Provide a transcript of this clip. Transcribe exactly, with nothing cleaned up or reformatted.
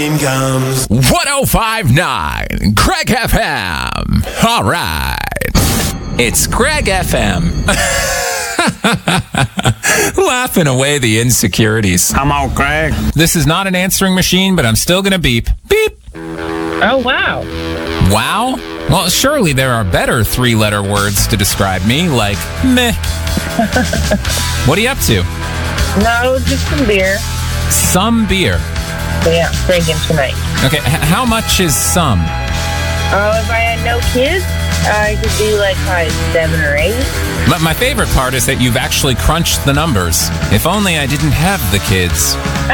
Comes. one oh five point nine Craig F M. All right. It's Craig F M. Laughing away the insecurities. Come on, Craig. This is not an answering machine, but I'm still going to beep. Beep. Oh, wow. Wow? Well, surely there are better three-letter words to describe me, like meh. What are you up to? No, just some beer. Some beer. Yeah, drinking tonight. Okay, h- how much is some? Oh, if I had no kids, I could do like probably seven or eight. My, my favorite part is that you've actually crunched the numbers. If only I didn't have the kids.